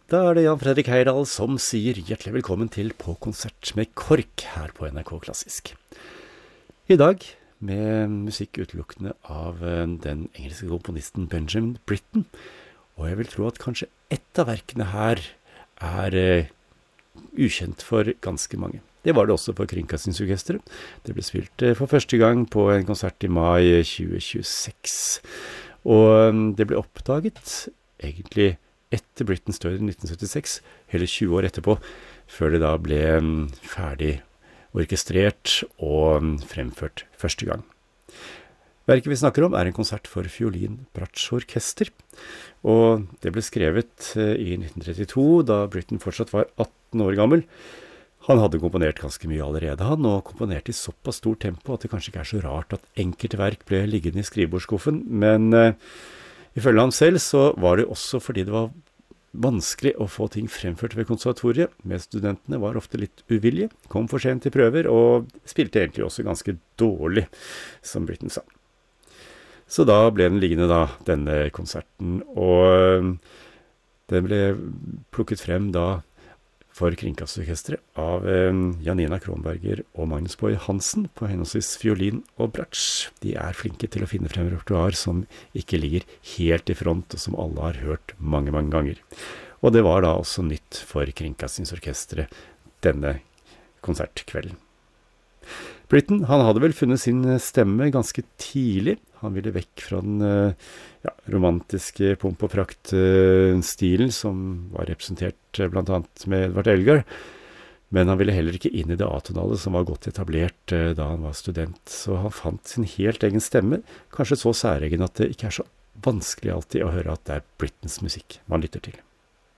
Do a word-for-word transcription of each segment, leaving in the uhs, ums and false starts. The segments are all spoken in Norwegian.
Da er det Jan Fredrik Heyerdahl som sier hjertelig velkommen til På konsert med KORK her på N R K Klassisk. I dag med musikk utelukkende av den engelske komponisten Benjamin Britten, og jeg vil tro at kanskje ett av verkene her er uh, ukjent for ganske mange. Det var det også for Kringkastingsorkestret. Det ble spilt uh, for første gang på en konsert i mai tjue tjueseks, og um, det ble oppdaget egentlig etter Brittens død i nitten syttiseks, hele tjue år etterpå, før det da ble um, ferdig orkestrert og um, fremført første gang. Verket vi snakker om er en konsert for fiolin bratsjorkester, og det ble skrevet uh, i nitten trettito, da Britten fortsatt var atten år gammel. Han hadde komponert ganske mye allerede, han, og komponerte i såpass stort tempo at det kanskje ikke er så rart at enkelte verk ble liggende i skrivebordskuffen, men uh, ifølge ham selv så var det også fordi det var vanskelig å få ting fremført ved konservatoriet, med studentene var ofte litt uvillige, kom for sent til prøver og spilte egentlig også ganske dårlig, som Britten sa. Så da ble den liggende da, denne konserten, og den ble plukket frem da for Kringkastingsorkestret av eh, Janina Kronberger og Magnus Boye Hansen på henholdsvis fiolin og bratsj. De er flinke til å finne frem repertoar som ikke ligger helt i front, og som alle har hørt mange, mange ganger. Og det var da også nytt for Kringkastingsorkestret denne konsertkvelden. Britten, han hadde vel funnet sin stemme ganske tidlig. Han ville vekk fra den ja, romantiske pomp og prakt-stilen som var representert blant annet med Edvard Elgar. Men han ville heller ikke inn i det atonale som var godt etablert da han var student. Så han fant sin helt egen stemme, kanskje så særegen at det ikke er så vanskelig alltid å høre at det er Brittens musikk man lytter til.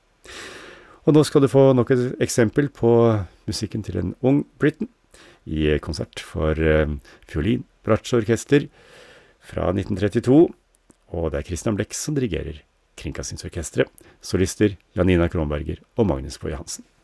Og nå skal du få nok et eksempel på musikken til en ung Britten i konsert for uh, fiolin, bratsjorkester fra nitten trettito, og det er Christian Blix som dirigerer Kringkastingsorkestret, solister Janina Kronberger og Magnus Boye Hansen.